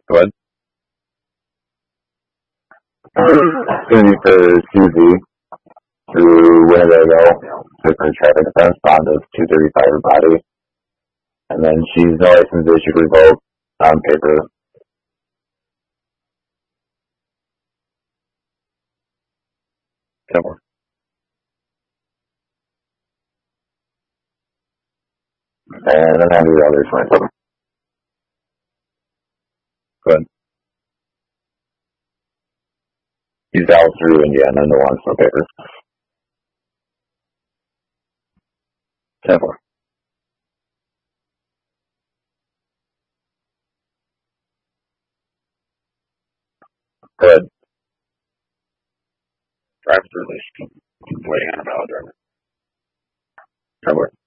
What? It's going to be for Susie through Winnebago. So for traffic defense bond of 235 her body. And then she's no license issued revoked on paper. Simple. And then I do the others myself. Good. He's out through Indiana and no wants no paper. Simple. Good. Drive through this. Keep waiting on a ballot driver. Simple.